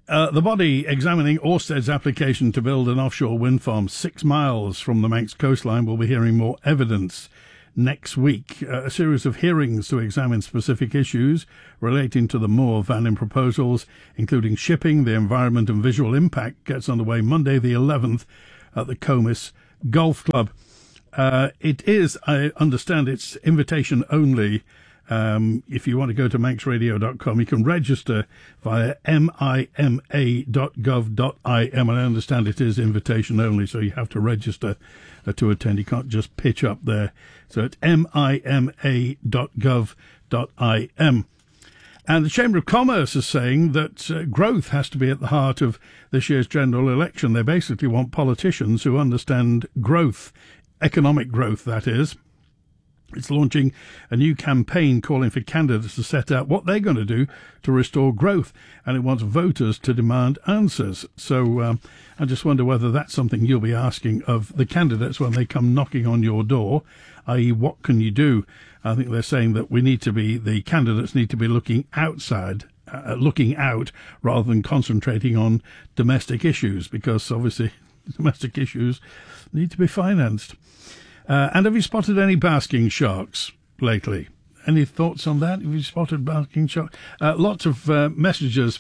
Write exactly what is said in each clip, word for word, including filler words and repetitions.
Uh, the body examining Ørsted's application to build an offshore wind farm six miles from the Manx coastline will be hearing more evidence next week. Uh, a series of hearings to examine specific issues relating to the Moore Vannin proposals, including shipping, the environment and visual impact, gets underway Monday the eleventh at the Comus Golf Club. Uh, it is, I understand, it's invitation only. Um, if you want to go to manx radio dot com, you can register via mima dot gov dot I M, and I understand it is invitation only, so you have to register uh, to attend. You can't just pitch up there. So it's mima dot gov dot I M. And the Chamber of Commerce is saying that uh, growth has to be at the heart of this year's general election. They basically want politicians who understand growth, economic growth, that is. It's launching a new campaign calling for candidates to set out what they're going to do to restore growth, and it wants voters to demand answers. So um, I just wonder whether that's something you'll be asking of the candidates when they come knocking on your door, that is what can you do? I think they're saying that we need to be, the candidates need to be looking outside, uh, looking out, rather than concentrating on domestic issues, because obviously domestic issues need to be financed. Uh, and have you spotted any basking sharks lately? Any thoughts on that? Have you spotted basking sharks? Uh, lots of uh, messages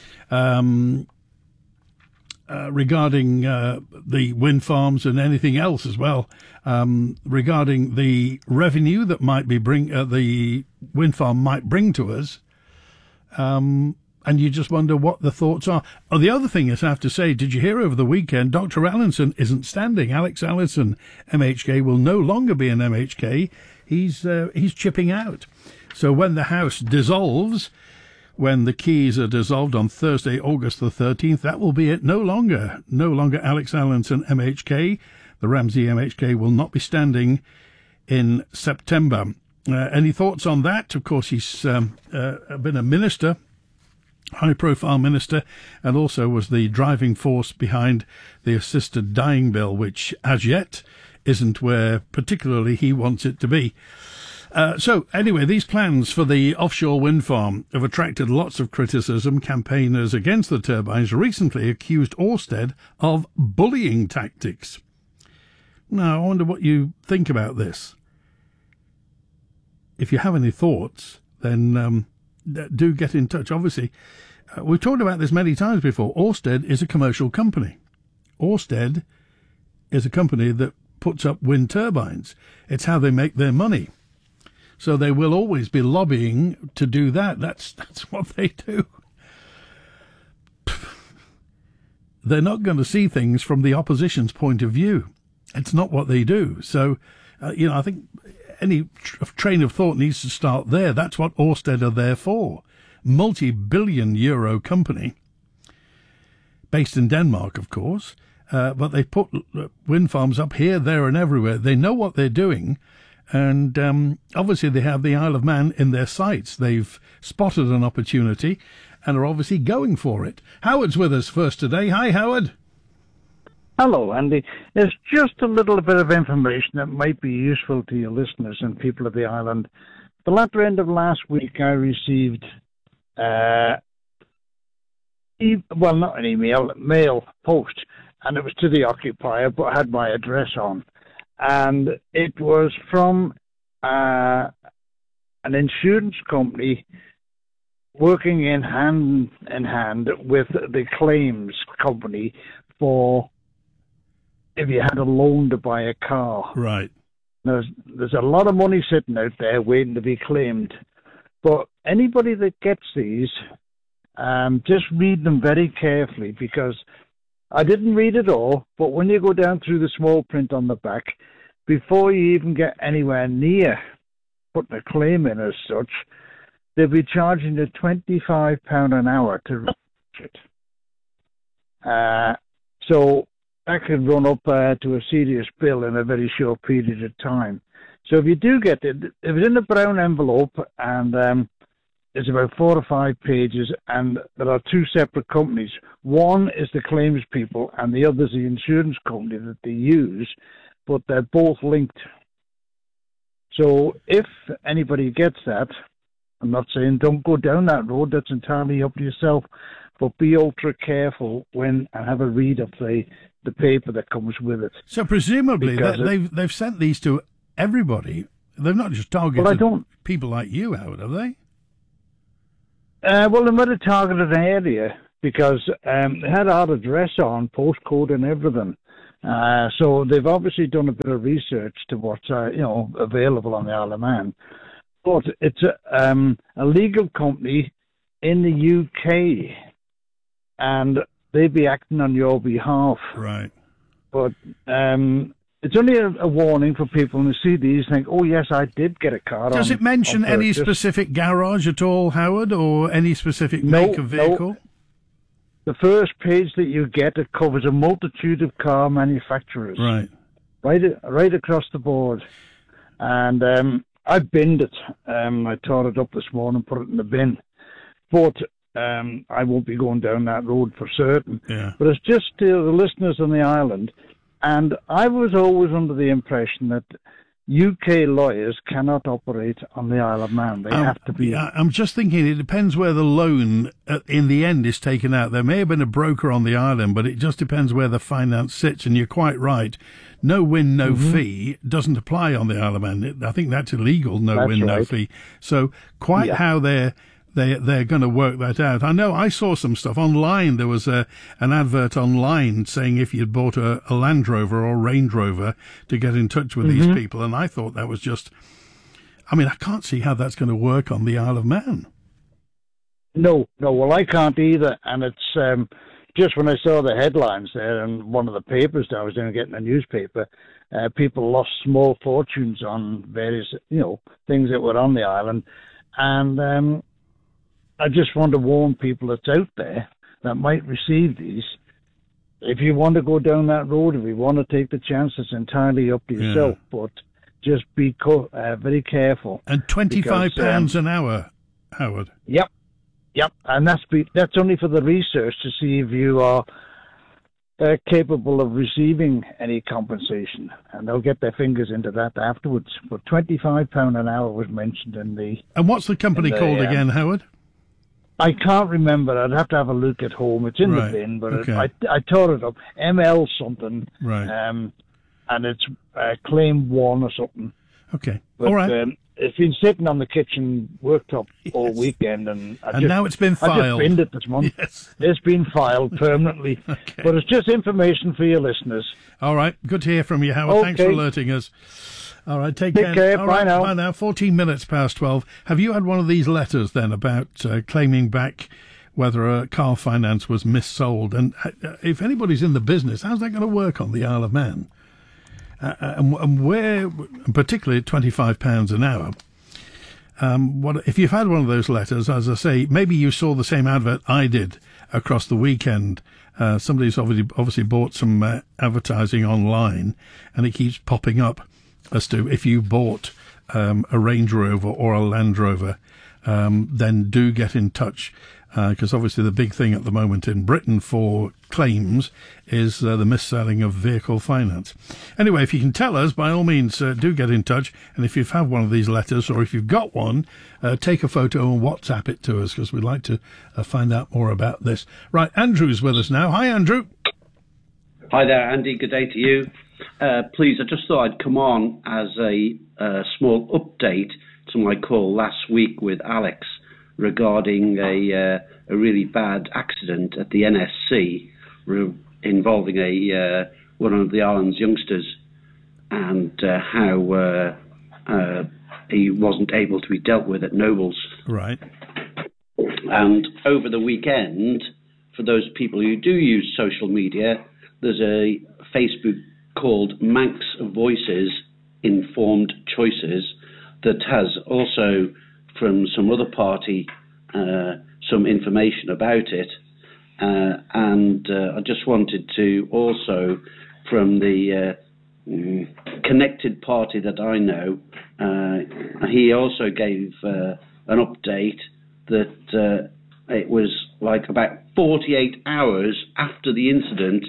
um, uh, regarding uh, the wind farms and anything else as well, um, regarding the revenue that might be bring uh, the wind farm might bring to us. Um, and you just wonder what the thoughts are. Oh, the other thing is, I have to say, did you hear over the weekend, Doctor Allinson isn't standing. Alex Allison, M H K, will no longer be an M H K. He's uh, he's chipping out. So when the House dissolves, when the keys are dissolved on Thursday, August the thirteenth, that will be it. No longer, no longer Alex Allinson, M H K. The Ramsey M H K will not be standing in September. Uh, any thoughts on that? Of course, he's um, uh, been a minister, high-profile minister, and also was the driving force behind the assisted dying bill, which as yet isn't where particularly he wants it to be. Uh, so anyway, these plans for the offshore wind farm have attracted lots of criticism. Campaigners against the turbines recently accused Ørsted of bullying tactics. Now, I wonder what you think about this. If you have any thoughts, then um, do get in touch. Obviously, uh, we've talked about this many times before. Ørsted is a commercial company. Ørsted is a company that puts up wind turbines. It's how they make their money. So they will always be lobbying to do that. That's that's what they do. They're not going to see things from the opposition's point of view. It's not what they do. So, uh, you know, I think any tr- train of thought needs to start there. That's what Ørsted are there for. Multi-billion euro company, based in Denmark, of course, uh, but they put wind farms up here, there and everywhere. They know what they're doing, and um, obviously they have the Isle of Man in their sights. They've spotted an opportunity and are obviously going for it. Howard's with us first today. Hi, Howard. Hello, Andy. There's just a little bit of information that might be useful to your listeners and people of the island. The latter end of last week, I received, uh, e- well, not an email, mail post, and it was to the occupier, but had my address on. And it was from uh, an insurance company working in hand in hand with the claims company for if you had a loan to buy a car. Right. There's, there's a lot of money sitting out there waiting to be claimed. But anybody that gets these, um, just read them very carefully, because I didn't read it all, but when you go down through the small print on the back, before you even get anywhere near putting a claim in as such, they'll be charging you twenty-five pounds an hour to research it. Uh, so that could run up uh, to a serious bill in a very short period of time. So if you do get it, if it's in a brown envelope, and um, it's about four or five pages, and there are two separate companies. One is the claims people, and the other is the insurance company that they use, but they're both linked. So if anybody gets that, I'm not saying don't go down that road. That's entirely up to yourself. But be ultra careful when and have a read of the, the paper that comes with it. So presumably they, it, they've they've sent these to everybody. They've not just targeted well, I don't, people like you, Howard, have they? Uh, well, they might have targeted an area because um, they had our address on, postcode and everything. Uh, so they've obviously done a bit of research to what's uh, you know available on the Isle of Man. But it's a, um, a legal company in the U K, and they'd be acting on your behalf. Right. But um, it's only a, a warning for people who see these think, oh, yes, I did get a car. Does on, it mention any specific garage at all, Howard, or any specific no, make of vehicle? No. The first page that you get, it covers a multitude of car manufacturers. Right. Right, right across the board. And um, I binned it. Um, I tore it up this morning, put it in the bin. But um, I won't be going down that road for certain. Yeah. But it's just to the listeners on the island. And I was always under the impression that U K lawyers cannot operate on the Isle of Man. They um, have to be. I'm just thinking it depends where the loan uh, in the end is taken out. There may have been a broker on the island, but it just depends where the finance sits. And you're quite right. No win, no mm-hmm. fee doesn't apply on the Isle of Man. I think that's illegal, no that's win, right. no fee. So quite yeah. how they're They, they're going to work that out. I know I saw some stuff online. There was a, an advert online saying if you'd bought a, a Land Rover or a Range Rover to get in touch with mm-hmm. these people. And I thought that was just, I mean, I can't see how that's going to work on the Isle of Man. No, no, well, I can't either. And it's um, just when I saw the headlines there in one of the papers that I was going to get in the newspaper, uh, people lost small fortunes on various, you know, things that were on the island. And, um, I just want to warn people that's out there that might receive these. If you want to go down that road, if you want to take the chance, it's entirely up to yourself. Yeah. But just be co- uh, very careful. And twenty-five pounds um, an hour, Howard. Yep, yep. And that's be, that's only for the research to see if you are uh, capable of receiving any compensation. And they'll get their fingers into that afterwards. But twenty-five pounds an hour was mentioned in the... And what's the company the, called um, again, Howard? I can't remember. I'd have to have a look at home. It's in right. the bin, but okay. it, I, I tore it up. M L something. Right. Um, and it's uh, claim one or something. Okay. But, all right. Um, it's been sitting on the kitchen worktop yes. all weekend. And, I and just, now it's been filed. I just binned it this month. Yes. It's been filed permanently. Okay. But it's just information for your listeners. All right. Good to hear from you, Howard. Okay. Thanks for alerting us. All right, take, take care. care. All Bye right, now. Bye now. fourteen minutes past twelve. Have you had one of these letters then about uh, claiming back whether a car finance was missold? And uh, if anybody's in the business, how's that going to work on the Isle of Man? Uh, and, and where, particularly at twenty-five pounds an hour, um, what if you've had one of those letters, as I say, maybe you saw the same advert I did across the weekend. Uh, somebody's obviously, obviously bought some uh, advertising online, and it keeps popping up as to if you bought um, a Range Rover or a Land Rover, um, then do get in touch, because uh, obviously the big thing at the moment in Britain for claims is uh, the mis-selling of vehicle finance. Anyway, if you can tell us, by all means, uh, do get in touch. And if you've had one of these letters, or if you've got one, uh, take a photo and WhatsApp it to us, because we'd like to uh, find out more about this. Right, Andrew's with us now. Hi, Andrew. Hi there, Andy. Good day to you. Uh, please, I just thought I'd come on as a uh, small update to my call last week with Alex regarding a, uh, a really bad accident at the N S C re- involving a uh, one of the island's youngsters, and uh, how uh, uh, he wasn't able to be dealt with at Nobles. Right. And over the weekend, for those people who do use social media, there's a Facebook called Manx Voices Informed Choices that has also, from some other party, uh, some information about it. Uh, and uh, I just wanted to also, from the uh, connected party that I know, uh, he also gave uh, an update that uh, it was like about forty-eight hours after the incident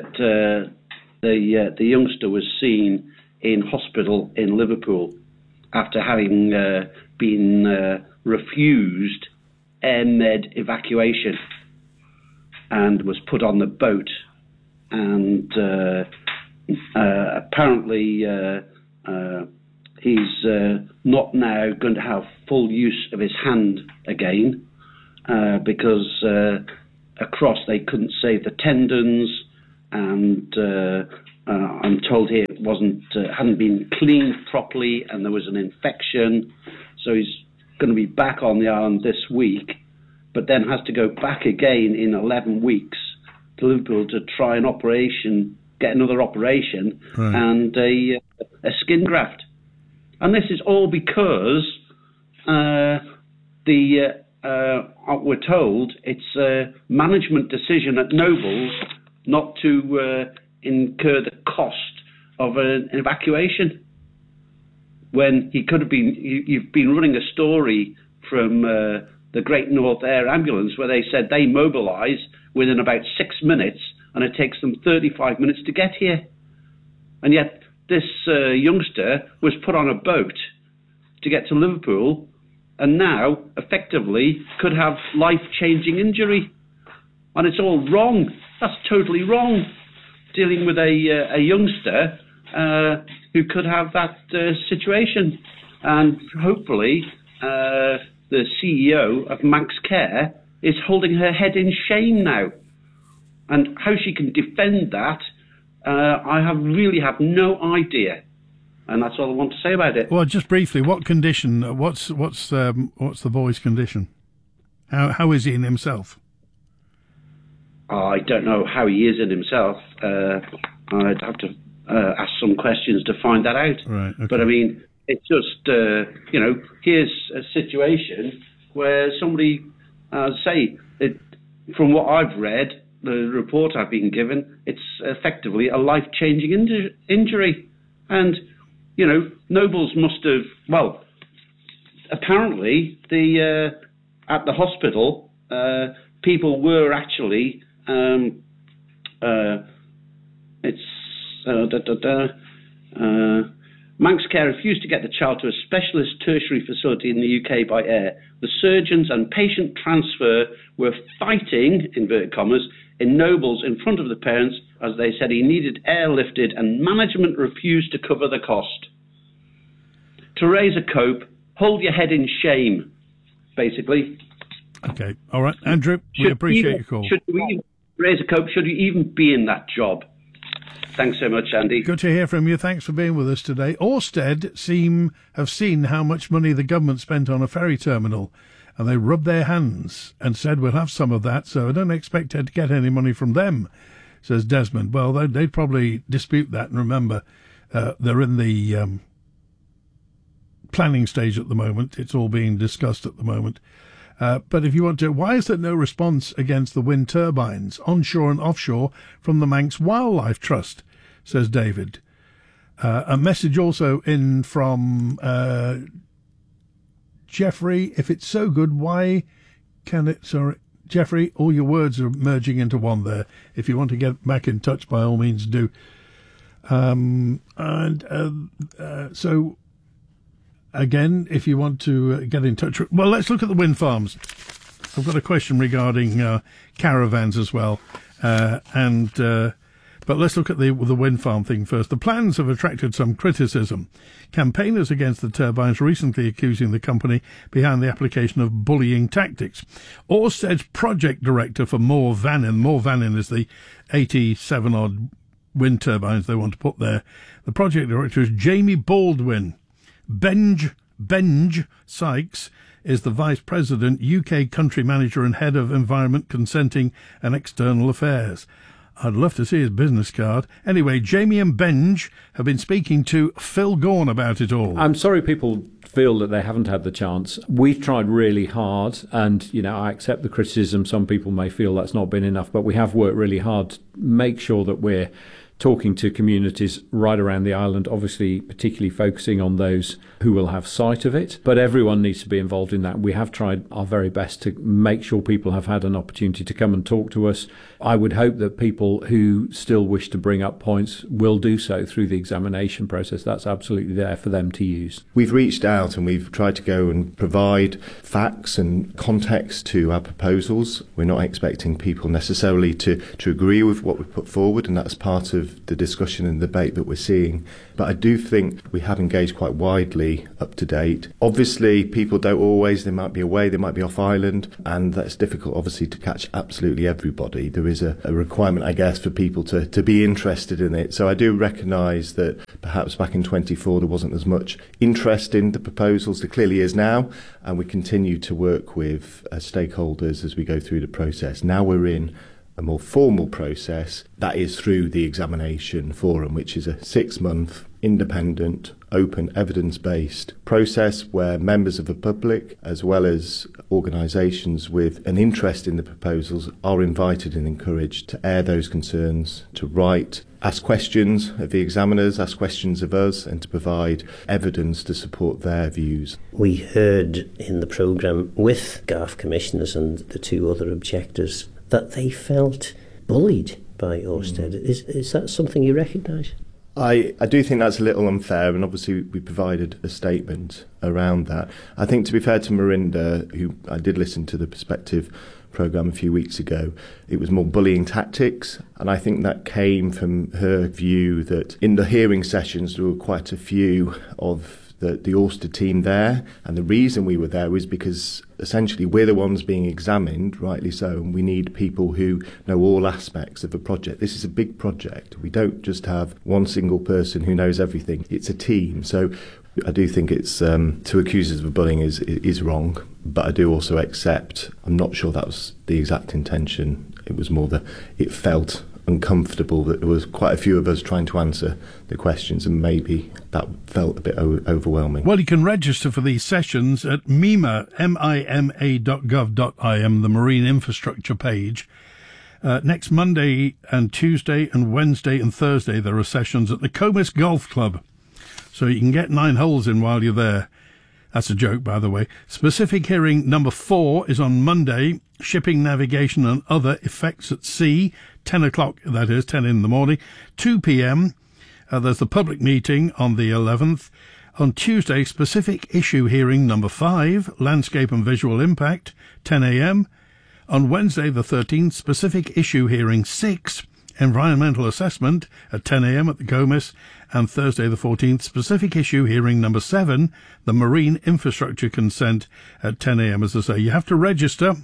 that uh, the uh, the youngster was seen in hospital in Liverpool, after having uh, been uh, refused air med evacuation and was put on the boat. And uh, uh, apparently uh, uh, he's uh, not now going to have full use of his hand again uh, because uh, across they couldn't save the tendons, and uh, uh, I'm told here it wasn't uh, hadn't been cleaned properly and there was an infection. So he's going to be back on the island this week, but then has to go back again in eleven weeks to Liverpool to try an operation, get another operation, right, and a, a skin graft. And this is all because uh, the uh, uh, we're told it's a management decision at Nobles not to uh, incur the cost of an evacuation. When he could have been, you, you've been running a story from uh, the Great North Air Ambulance where they said they mobilise within about six minutes and it takes them thirty-five minutes to get here. And yet this uh, youngster was put on a boat to get to Liverpool and now effectively could have life-changing injury. And it's all wrong. That's totally wrong. Dealing with a, uh, a youngster uh, who could have that uh, situation. And hopefully uh, the C E O of Manx Care is holding her head in shame now. And how she can defend that, uh, I have really have no idea. And that's all I want to say about it. Well, just briefly, what condition? What's what's um, what's the boy's condition? How how is he in himself? I don't know how he is in himself. Uh, I'd have to uh, ask some questions to find that out. Right. Okay. But I mean, it's just uh, you know, here's a situation where somebody, uh, say, it, from what I've read, the report I've been given, it's effectively a life-changing inju- injury. And, you know, Nobles must have, well, apparently the uh, at the hospital, uh, people were actually, um, uh, it's, uh, da, da, da, uh, Manx Care refused to get the child to a specialist tertiary facility in the U K by air. The surgeons and patient transfer were fighting, inverted commas, in Nobles in front of the parents as they said he needed airlifted and management refused to cover the cost. To raise a cope, hold your head in shame, basically. Okay. All right. Andrew, should we appreciate even, your call. Should we even raise a cope? Should we even be in that job? Thanks so much, Andy. Good to hear from you. Thanks for being with us today. Orsted seem have seen how much money the government spent on a ferry terminal, and they rubbed their hands and said, we'll have some of that, so I don't expect to get any money from them, says Desmond. Well, they'd, they'd probably dispute that, and remember, uh, they're in the um, planning stage at the moment. It's all being discussed at the moment. Uh, but if you want to, why is there no response against the wind turbines, onshore and offshore, from the Manx Wildlife Trust, says David. Uh, a message also in from uh, Jeffrey. If it's so good, why can it... Sorry, Jeffrey, all your words are merging into one there. If you want to get back in touch, by all means do. Um, and uh, uh, so... Again, if you want to uh, get in touch... Well, let's look at the wind farms. I've got a question regarding uh, caravans as well. Uh, and uh, But let's look at the, the wind farm thing first. The plans have attracted some criticism. Campaigners against the turbines recently accusing the company behind the application of bullying tactics. Ørsted's project director for More Vannin... More Vannin is the eighty-seven-odd wind turbines they want to put there. The project director is Jamie Baldwin. Benj, Benj Sykes is the Vice President, U K Country Manager and Head of Environment, Consenting and External Affairs. I'd love to see his business card. Anyway, Jamie and Benj have been speaking to Phil Gaughan about it all. I'm sorry people feel that they haven't had the chance. We've tried really hard, and, you know, I accept the criticism. Some people may feel that's not been enough, but we have worked really hard to make sure that we're talking to communities right around the island, obviously particularly focusing on those who will have sight of it. But everyone needs to be involved in that. We have tried our very best to make sure people have had an opportunity to come and talk to us. I would hope that people who still wish to bring up points will do so through the examination process. That's absolutely there for them to use. We've reached out and we've tried to go and provide facts and context to our proposals. We're not expecting people necessarily to, to agree with what we put forward, and that's part of the discussion and debate that we're seeing. But I do think we have engaged quite widely up to date. Obviously, people don't always, they might be away, they might be off island, and that's difficult, obviously, to catch absolutely everybody. There is a, a requirement, I guess, for people to, to be interested in it. So I do recognise that perhaps back in twenty-four there wasn't as much interest in the proposals. There clearly is now, and we continue to work with uh, stakeholders as we go through the process. Now we're in a more formal process that is through the examination forum, which is a six-month independent, open, evidence-based process where members of the public as well as organisations with an interest in the proposals are invited and encouraged to air those concerns, to write, ask questions of the examiners, ask questions of us, and to provide evidence to support their views. We heard in the programme with G A F commissioners and the two other objectors that they felt bullied by Ørsted. Mm. Is is that something you recognise? I, I do think that's a little unfair, and obviously we provided a statement around that. I think, to be fair to Marinda, who I did listen to the Perspective programme a few weeks ago, it was more bullying tactics, and I think that came from her view that in the hearing sessions there were quite a few of the, the Ørsted team there, and the reason we were there was because essentially we're the ones being examined, rightly so, and we need people who know all aspects of a project. This is a big project. We don't just have one single person who knows everything. It's a team. So I do think it's um, to accuse us of bullying is is wrong, but I do also accept, I'm not sure that was the exact intention. It was more that it felt uncomfortable that there was quite a few of us trying to answer the questions, and maybe that felt a bit o- overwhelming. Well, you can register for these sessions at mima, M I M A dot gov dot I M, the Marine Infrastructure page. Uh, next Monday and Tuesday and Wednesday and Thursday there are sessions at the Comus Golf Club, so you can get nine holes in while you're there. That's a joke, by the way. Specific hearing number four is on Monday, shipping, navigation and other effects at sea, ten o'clock, that is, ten in the morning, two p.m. Uh, there's the public meeting on the eleventh. On Tuesday, specific issue hearing number five, landscape and visual impact, ten a.m. On Wednesday, the thirteenth, specific issue hearing six, environmental assessment at ten a.m. at the Comus, and Thursday the fourteenth, specific issue hearing number seven, the marine infrastructure consent at ten a.m. As I say, you have to register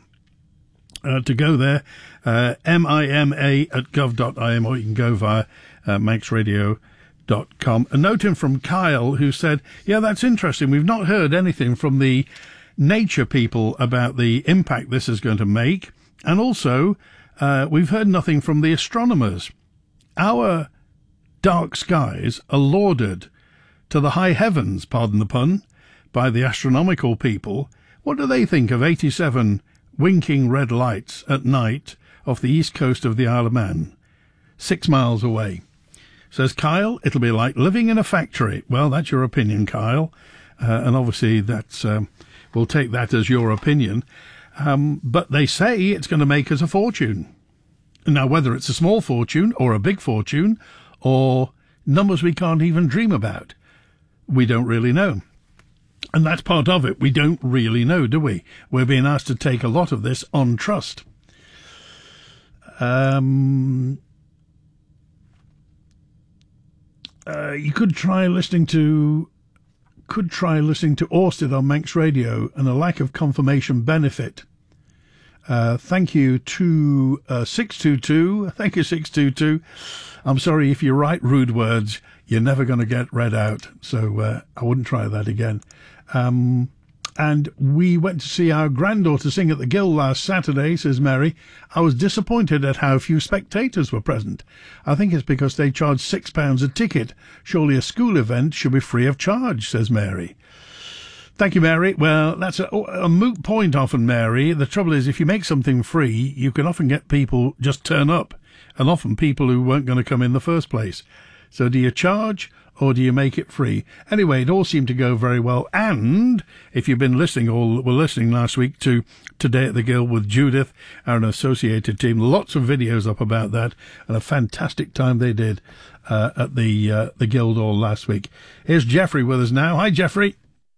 uh, to go there, uh, mima at gov dot I M, or you can go via uh, manx radio dot com. A note in from Kyle, who said, yeah, that's interesting. We've not heard anything from the nature people about the impact this is going to make, and also Uh, we've heard nothing from the astronomers. Our dark skies are lauded to the high heavens, pardon the pun, by the astronomical people. What do they think of eighty-seven winking red lights at night off the east coast of the Isle of Man, six miles away? Says Kyle, it'll be like living in a factory. Well, that's your opinion, Kyle, uh, and obviously that's um, we'll take that as your opinion. Um, but they say it's going to make us a fortune. Now, whether it's a small fortune or a big fortune or numbers we can't even dream about, we don't really know. And that's part of it. We don't really know, do we? We're being asked to take a lot of this on trust. Um, uh, you could try listening to... could try listening to Ørsted on Manx Radio, and a lack of confirmation benefit. Uh, thank you to uh, six two two. Thank you, six two two. I'm sorry, if you write rude words, you're never going to get read out, so uh, I wouldn't try that again. Um, and we went to see our granddaughter sing at the Gill last Saturday, says Mary. I was disappointed at how few spectators were present. I think it's because they charged six pounds a ticket. Surely a school event should be free of charge, says Mary. Thank you, Mary. Well, that's a, a moot point often, Mary. The trouble is, if you make something free, you can often get people just turn up. and often people who weren't going to come in the first place. So do you charge or do you make it free? Anyway, it all seemed to go very well. And if you've been listening or were listening last week to Today at the Guild with Judith, our associated team, lots of videos up about that and a fantastic time they did uh, at the uh, the Guildhall last week. Here's Jeffrey with us now. Hi, Jeffrey.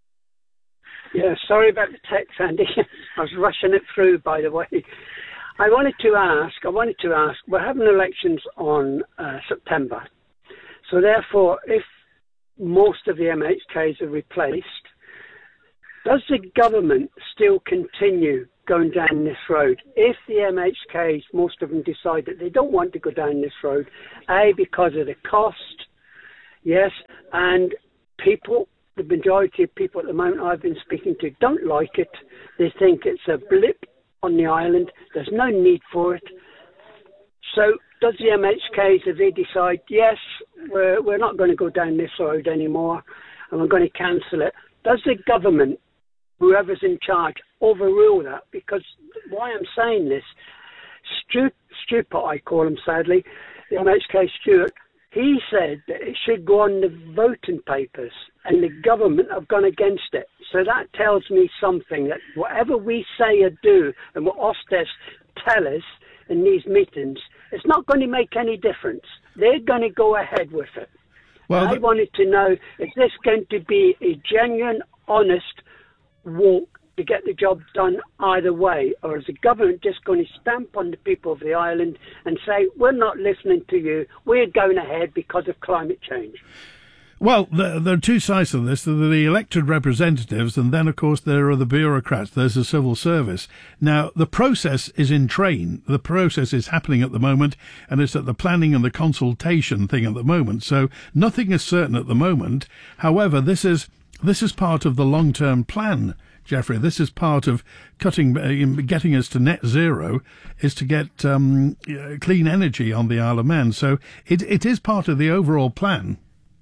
Yeah, sorry about the text, Andy. I was rushing it through, by the way. I wanted to ask, I wanted to ask, we're having elections on uh, September. So therefore, if most of the M H Ks are replaced, does the government still continue going down this road? If the M H Ks, most of them decide that they don't want to go down this road, A, because of the cost, yes, and people, the majority of people at the moment I've been speaking to don't like it. They think it's a blip on the island. There's no need for it. So does the M H Ks, if they decide, yes, we're, we're not going to go down this road anymore and we're going to cancel it, does the government, whoever's in charge, overrule that? Because why I'm saying this, Stu, Stupid, I call him sadly, the M H K Stewart, he said that it should go on the voting papers, and the government have gone against it. So that tells me something, that whatever we say or do, and what Ofsted tell us in these meetings, it's not going to make any difference. They're going to go ahead with it. Well, I wanted to know, is this going to be a genuine, honest walk to get the job done either way, or is the government just going to stamp on the people of the island and say, we're not listening to you, we're going ahead because of climate change? Well, there, there are two sides of this. There are the elected representatives, and then, of course, there are the bureaucrats. There's the civil service. Now, the process is in train. The process is happening at the moment, and it's at the planning and the consultation thing at the moment. So nothing is certain at the moment. However, this is this is part of the long-term plan, Jeffrey. This is part of cutting, uh, getting us to net zero, is to get um, clean energy on the Isle of Man. So it it is part of the overall plan.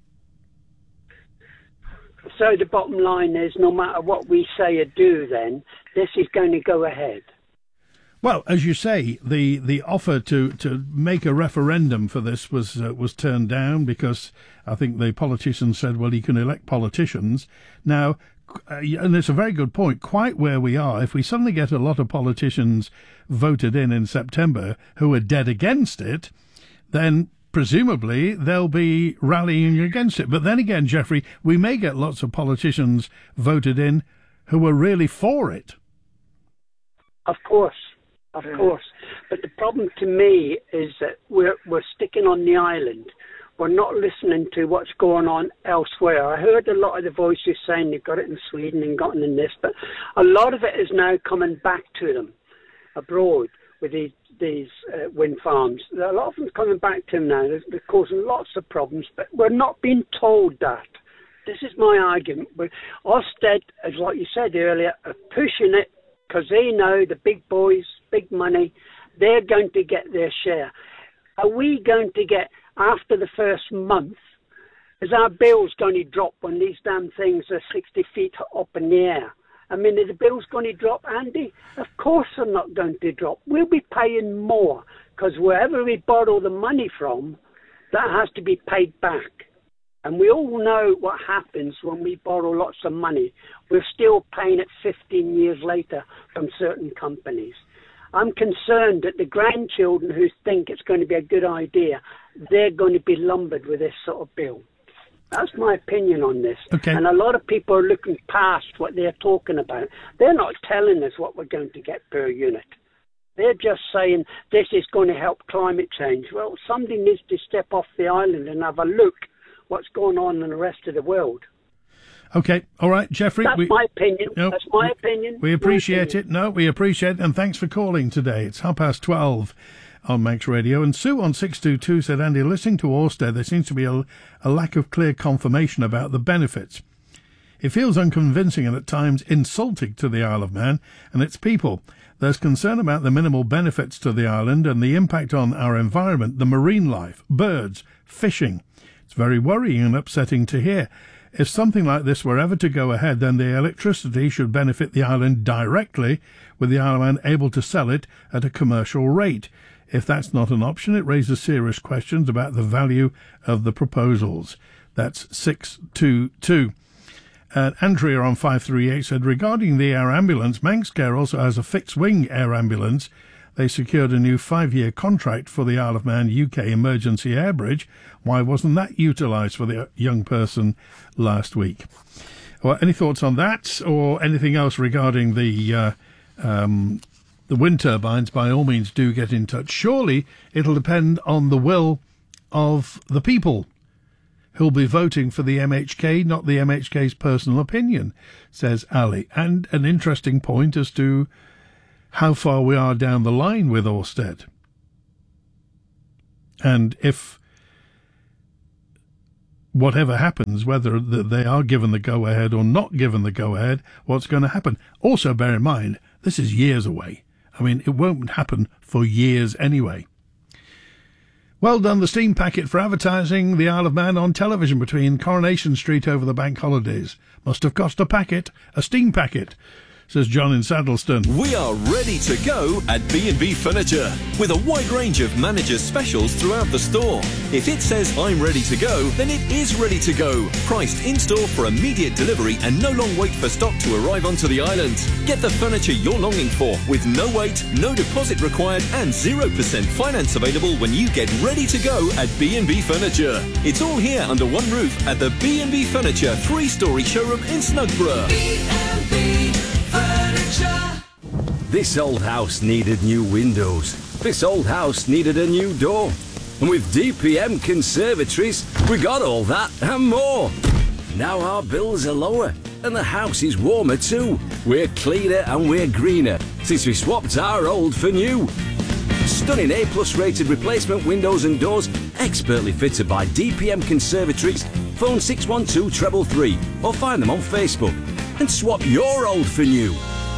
So the bottom line is, no matter what we say or do, then this is going to go ahead. Well, as you say, the, the offer to, to make a referendum for this was uh, was turned down because I think the politicians said, well, you can elect politicians. Now, uh, and it's a very good point, quite where we are, if we suddenly get a lot of politicians voted in in September who are dead against it, then presumably they'll be rallying against it. But then again, Jeffrey, we may get lots of politicians voted in who are really for it. Of course, of course. But the problem to me is that we're we're sticking on the island. We're not listening to what's going on elsewhere. I heard a lot of the voices saying they've got it in Sweden and gotten in this, but a lot of it is now coming back to them abroad with these these uh, wind farms. A lot of them coming back to them now. They're, they're causing lots of problems, but we're not being told that. This is my argument. But Ofsted, as like you said earlier, are pushing it because they know the big boys, big money, they're going to get their share. Are we going to get, after the first month, is our bills going to drop when these damn things are sixty feet up in the air? I mean, are the bills going to drop, Andy? Of course they're not going to drop. We'll be paying more because wherever we borrow the money from, that has to be paid back. And we all know what happens when we borrow lots of money. We're still paying it fifteen years later from certain companies. I'm concerned that the grandchildren who think it's going to be a good idea, they're going to be lumbered with this sort of bill. That's my opinion on this. Okay. And a lot of people are looking past what they're talking about. They're not telling us what we're going to get per unit. They're just saying this is going to help climate change. Well, somebody needs to step off the island and have a look what's going on in the rest of the world. Okay. All right, Jeffrey. That's we, my opinion. No, That's my opinion. We appreciate opinion. it. No, we appreciate it. And thanks for calling today. It's half past twelve on Manx Radio. And Sue on six two two said, Andy, listening to Orsted, there seems to be a, a lack of clear confirmation about the benefits. It feels unconvincing and at times insulting to the Isle of Man and its people. There's concern about the minimal benefits to the island and the impact on our environment, the marine life, birds, fishing. It's very worrying and upsetting to hear. If something like this were ever to go ahead, then the electricity should benefit the island directly, with the Isle of Man able to sell it at a commercial rate. If that's not an option, it raises serious questions about the value of the proposals. That's six two two. Uh, Andrea on five three eight said, regarding the air ambulance, Manx Care also has a fixed-wing air ambulance. They secured a new five-year contract for the Isle of Man U K emergency air bridge. Why wasn't that utilised for the young person last week? Well, any thoughts on that or anything else regarding the uh, um, the wind turbines? By all means, do get in touch. Surely it'll depend on the will of the people who'll be voting for the M H K, not the M H K's personal opinion, says Ali. And an interesting point as to how far we are down the line with Ørsted. And if whatever happens, whether they are given the go-ahead or not given the go-ahead, what's going to happen? Also, bear in mind, this is years away. I mean, it won't happen for years anyway. Well done, the steam packet for advertising the Isle of Man on television between Coronation Street over the bank holidays. Must have cost a packet, a steam packet, says John in Saddleston. We are ready to go at B and B Furniture with a wide range of managers' specials throughout the store. If it says I'm ready to go, then it is ready to go. Priced in-store for immediate delivery and no long wait for stock to arrive onto the island. Get the furniture you're longing for with no wait, no deposit required and zero percent finance available when you get ready to go at B and B Furniture. It's all here under one roof at the B and B Furniture three-storey showroom in Snugborough. B and B Furniture. This old house needed new windows. This old house needed a new door. And with D P M Conservatories, we got all that and more. Now our bills are lower and the house is warmer too. We're cleaner and we're greener since we swapped our old for new. Stunning A plus rated replacement windows and doors, expertly fitted by D P M Conservatories. Phone six one two three three three or find them on Facebook and swap your old for new.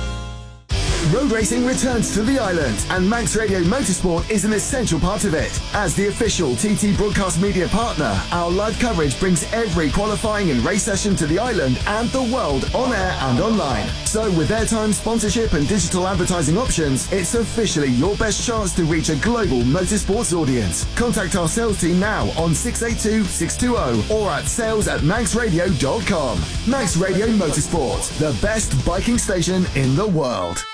Road racing returns to the island, and Manx Radio Motorsport is an essential part of it. As the official T T Broadcast Media partner, our live coverage brings every qualifying and race session to the island and the world on air and online. So with airtime, sponsorship and digital advertising options, it's officially your best chance to reach a global motorsports audience. Contact our sales team now on six eight two, six two zero or at sales at manx radio dot com. Manx Radio Motorsport, the best biking station in the world.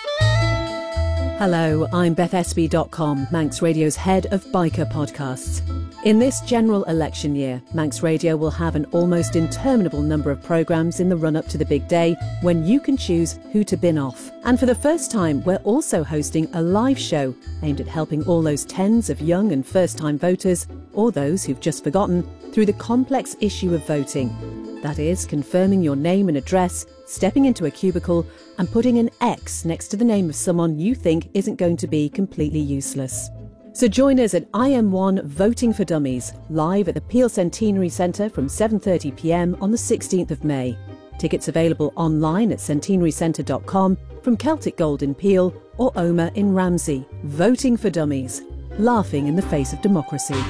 Hello, I'm Beth Espy dot com, Manx Radio's head of biker podcasts. In this general election year, Manx Radio will have an almost interminable number of programmes in the run-up to the big day when you can choose who to bin off. And for the first time, we're also hosting a live show aimed at helping all those tens of young and first-time voters, or those who've just forgotten, through the complex issue of voting. That is, confirming your name and address, stepping into a cubicle and putting an X next to the name of someone you think isn't going to be completely useless. So join us at I M one Voting for Dummies, live at the Peel Centenary Centre from seven thirty p m on the sixteenth of May. Tickets available online at centenary centre dot com from Celtic Gold in Peel or Oma in Ramsey. Voting for Dummies, laughing in the face of democracy.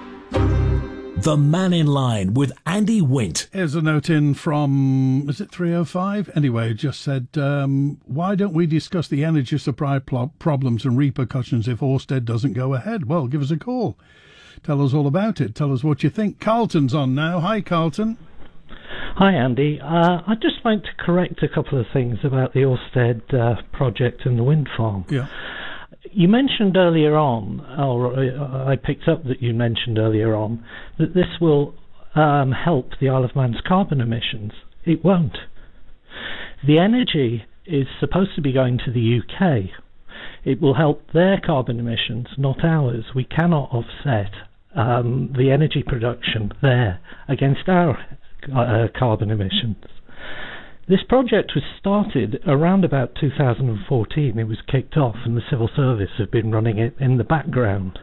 The Man in Line with Andy Wint. Here's a note in from, is it three oh five? Anyway, it just said, um, why don't we discuss the energy supply pl- problems and repercussions if Ørsted doesn't go ahead? Well, give us a call. Tell us all about it. Tell us what you think. Carlton's on now. Hi, Carlton. Hi, Andy. Uh, I'd just like to correct a couple of things about the Ørsted uh, project and the wind farm. Yeah. You mentioned earlier on, or I picked up that you mentioned earlier on, that this will um, help the Isle of Man's carbon emissions. It won't. The energy is supposed to be going to the U K. It will help their carbon emissions, not ours. We cannot offset um, the energy production there against our uh, carbon emissions. This project was started around about two thousand fourteen. It was kicked off and the civil service have been running it in the background.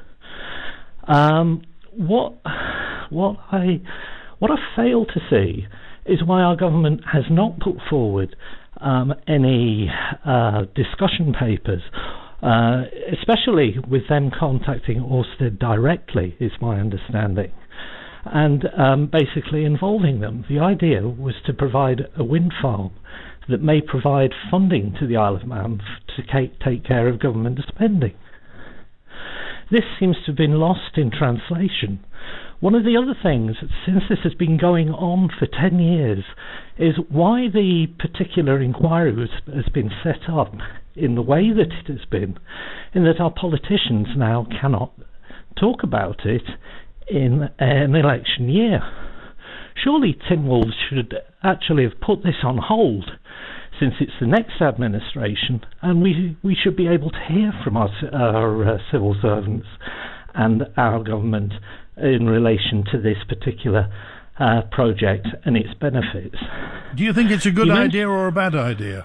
Um, what, what, I, what I fail to see is why our government has not put forward um, any uh, discussion papers, uh, especially with them contacting Ørsted directly, is my understanding. and um, basically involving them. The idea was to provide a wind farm that may provide funding to the Isle of Man to take care of government spending. This seems to have been lost in translation. One of the other things, since this has been going on for ten years, is why the particular inquiry was, has been set up in the way that it has been, in that our politicians now cannot talk about it in an election year. Surely Tynwald should actually have put this on hold, since it's the next administration, and we we should be able to hear from our, our uh, civil servants and our government in relation to this particular uh, project and its benefits. Do you think it's a good you idea or a bad idea?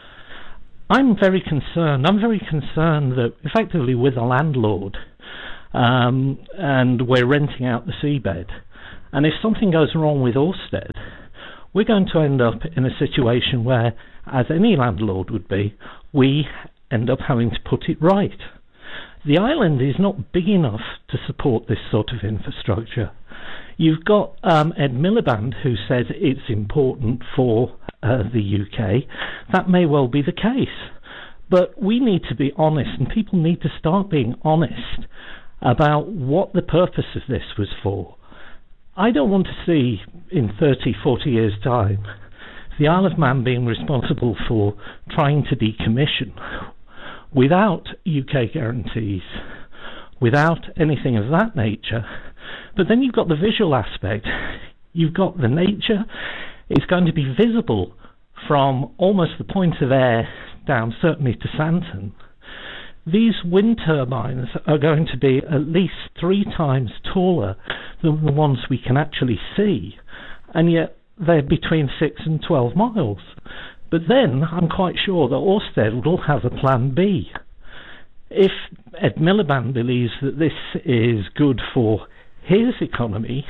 I'm very concerned. I'm very concerned that effectively we're the landlord um, and we're renting out the seabed. And if something goes wrong with Ørsted, we're going to end up in a situation where, as any landlord would be, we end up having to put it right. The island is not big enough to support this sort of infrastructure. You've got um, Ed Miliband, who says it's important for uh, the U K. That may well be the case. But we need to be honest, and people need to start being honest about what the purpose of this was for. I don't want to see, in thirty, forty years' time, the Isle of Man being responsible for trying to decommission without U K guarantees, without anything of that nature. But then you've got the visual aspect. You've got the nature. It's going to be visible from almost the point of air down, certainly to Santon. These wind turbines are going to be at least three times taller than the ones we can actually see, and yet they're between six and twelve miles. But then I'm quite sure that Ørsted will have a plan B. If Ed Miliband believes that this is good for his economy,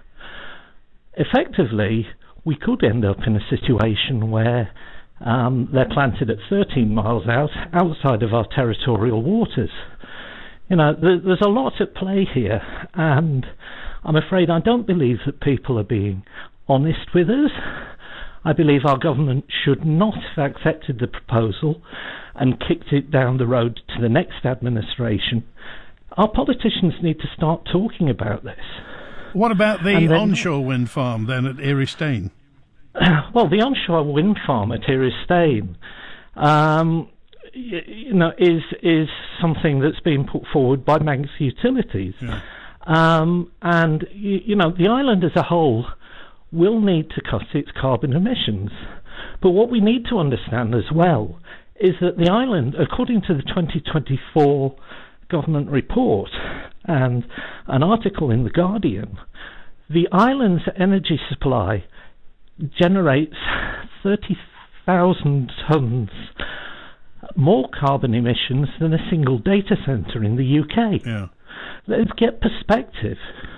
effectively we could end up in a situation where um, they're planted at thirteen miles out, outside of our territorial waters. You know, th- there's a lot at play here, and I'm afraid I don't believe that people are being honest with us. I believe our government should not have accepted the proposal and kicked it down the road to the next administration. Our politicians need to start talking about this. What about the then, onshore wind farm then at Eriestrain? Well, the onshore wind farm at Eriestrain, um, you, you know, is is something that's been put forward by Manx Utilities, yeah. um, and you, you know, the island as a whole will need to cut its carbon emissions. But what we need to understand as well is that the island, according to the twenty twenty-four government report and an article in The Guardian, the island's energy supply generates thirty thousand tonnes more carbon emissions than a single data centre in the U K. Yeah. Let's get perspective.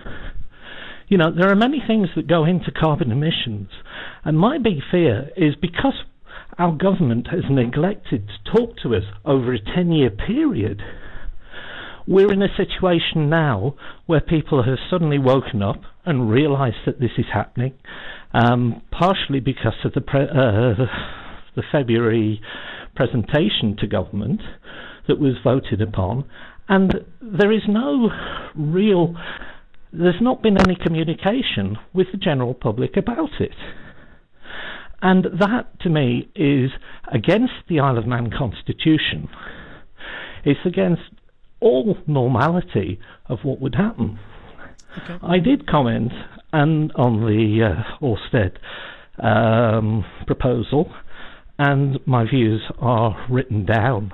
You know, there are many things that go into carbon emissions, and my big fear is because our government has neglected to talk to us over a ten-year period, we're in a situation now where people have suddenly woken up and realised that this is happening, um, partially because of the, pre- uh, the February presentation to government that was voted upon, and there is no real... There's not been any communication with the general public about it. And that, to me, is against the Isle of Man Constitution. It's against all normality of what would happen. Okay. I did comment and on the uh, Ørsted um, proposal, and my views are written down.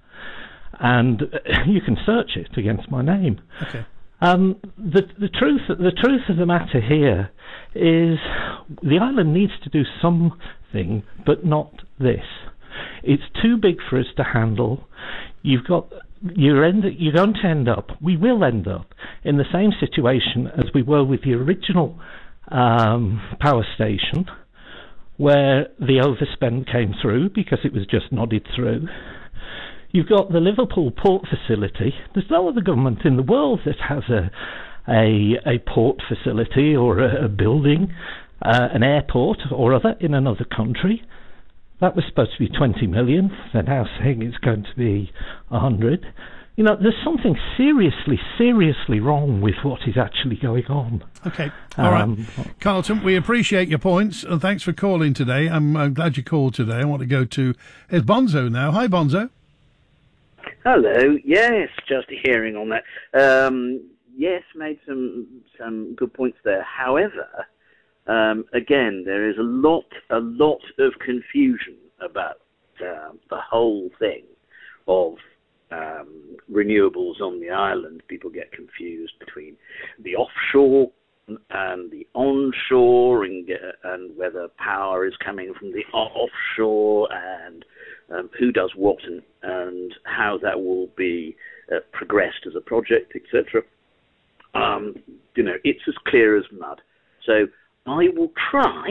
And you can search it against my name. Okay. Um, the the truth the truth of the matter here is the island needs to do something, but not this. It's too big for us to handle. You've got you're end, you're going to end up. We will end up in the same situation as we were with the original um, power station, where the overspend came through because it was just nodded through. You've got the Liverpool port facility. There's no other government in the world that has a a a port facility or a, a building, uh, an airport or other in another country. That was supposed to be twenty million. They're now saying it's going to be one hundred. You know, there's something seriously, seriously wrong with what is actually going on. Okay. All um, right. Carlton, we appreciate your points, and thanks for calling today. I'm, I'm glad you called today. I want to go to it's Bonzo now. Hi, Bonzo. Hello. Yes, just hearing on that. Um, yes, made some some good points there. However, um, again, there is a lot, a lot of confusion about uh, the whole thing of Um, renewables on the island. People get confused between the offshore and the onshore, and, get, and whether power is coming from the offshore, and um, who does what, and, and how that will be uh, progressed as a project, et cetera. Um, you know, it's as clear as mud. So I will try